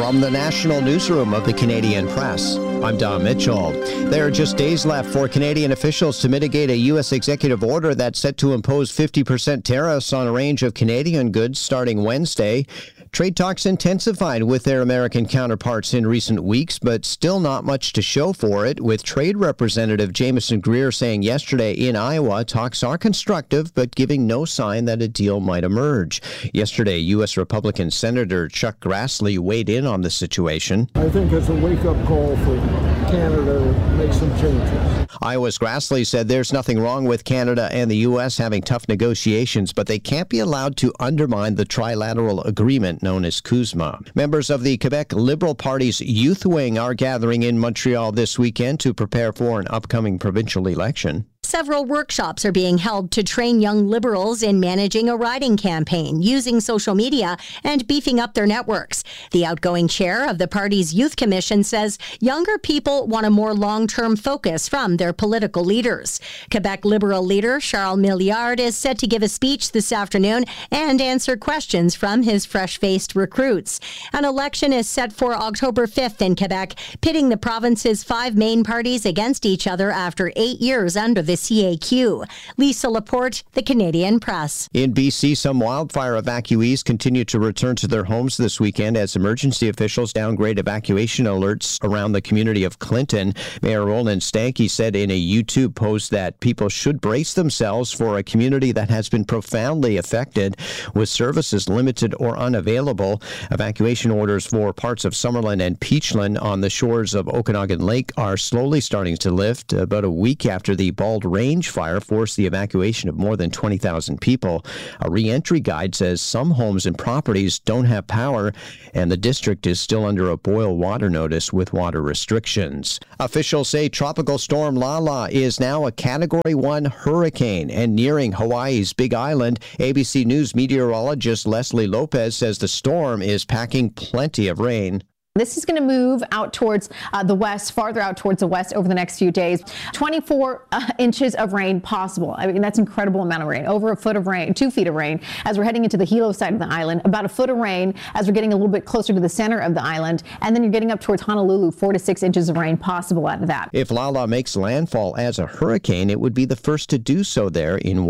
From the national newsroom of the Canadian Press, I'm Don Mitchell. There are just days left for Canadian officials to mitigate a U.S. executive order that's set to impose 50% tariffs on a range of Canadian goods starting Wednesday. Trade talks intensified with their American counterparts in recent weeks, but still not much to show for it, with Trade Representative Jameson Greer saying yesterday in Iowa talks are constructive, but giving no sign that a deal might emerge. Yesterday, U.S. Republican Senator Chuck Grassley weighed in on the situation. I think it's a wake-up call for Canada to make some changes. Iowa's Grassley said there's nothing wrong with Canada and the U.S. having tough negotiations, but they can't be allowed to undermine the trilateral agreement known as CUSMA. Members of the Quebec Liberal Party's youth wing are gathering in Montreal this weekend to prepare for an upcoming provincial election. Several workshops are being held to train young Liberals in managing a riding campaign, using social media, and beefing up their networks. The outgoing chair of the party's youth commission says younger people want a more long-term focus from their political leaders. Quebec Liberal leader Charles Milliard is set to give a speech this afternoon and answer questions from his fresh-faced recruits. An election is set for October 5th in Quebec, pitting the province's 5 main parties against each other after 8 years under the CAQ. Lisa Laporte, the Canadian Press. In BC, some wildfire evacuees continue to return to their homes this weekend as emergency officials downgrade evacuation alerts around the community of Clinton. Mayor Roland Stankey said in a YouTube post that people should brace themselves for a community that has been profoundly affected, with services limited or unavailable. Evacuation orders for parts of Summerlin and Peachland on the shores of Okanagan Lake are slowly starting to lift, about a week after the Bald Range fire forced the evacuation of more than 20,000 people. A re-entry guide says some homes and properties don't have power, and the district is still under a boil water notice with water restrictions. Officials say Tropical Storm Lala is now a Category 1 hurricane and nearing Hawaii's Big Island. ABC News meteorologist Leslie Lopez says the storm is packing plenty of rain. This is going to move out towards the west, farther out towards the west over the next few days. 24 inches of rain possible. I mean, that's an incredible amount of rain. Over a foot of rain, 2 feet of rain as we're heading into the Hilo side of the island. About a foot of rain as we're getting a little bit closer to the center of the island. And then you're getting up towards Honolulu, 4 to 6 inches of rain possible out of that. If Lala makes landfall as a hurricane, it would be the first to do so there in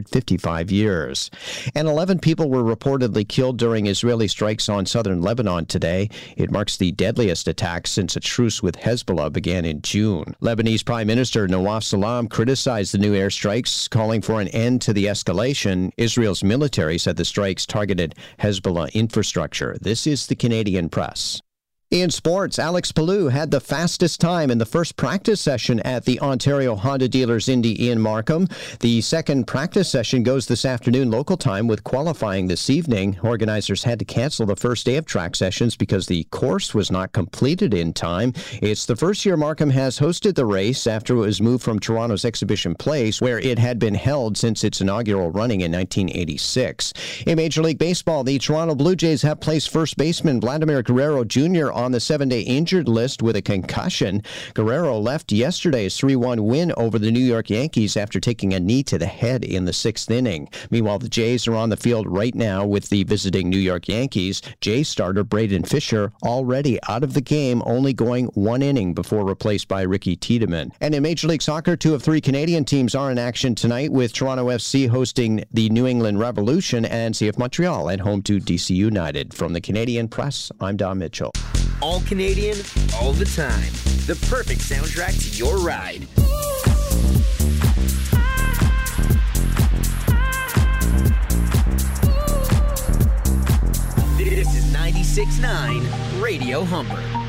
155 years. And 11 people were reportedly killed during Israeli strikes on southern Lebanon today. It marks the deadliest attack since a truce with Hezbollah began in June. Lebanese Prime Minister Nawaf Salam criticized the new airstrikes, calling for an end to the escalation. Israel's military said the strikes targeted Hezbollah infrastructure. This is the Canadian Press. In sports, Alex Palou had the fastest time in the first practice session at the Ontario Honda Dealers Indy in Markham. The second practice session goes this afternoon local time with qualifying this evening. Organizers had to cancel the first day of track sessions because the course was not completed in time. It's the first year Markham has hosted the race after it was moved from Toronto's Exhibition Place, where it had been held since its inaugural running in 1986. In Major League Baseball, the Toronto Blue Jays have placed first baseman Vladimir Guerrero Jr. on the 7-day injured list with a concussion. Guerrero left yesterday's 3-1 win over the New York Yankees after taking a knee to the head in the 6th inning. Meanwhile, the Jays are on the field right now with the visiting New York Yankees. Jays starter Braden Fisher already out of the game, only going 1 inning before replaced by Ricky Tiedemann. And in Major League Soccer, 2 of 3 Canadian teams are in action tonight, with Toronto FC hosting the New England Revolution and CF Montreal at home to DC United. From the Canadian Press, I'm Don Mitchell. All Canadian, all the time. The perfect soundtrack to your ride. This is 96.9 Radio Humber.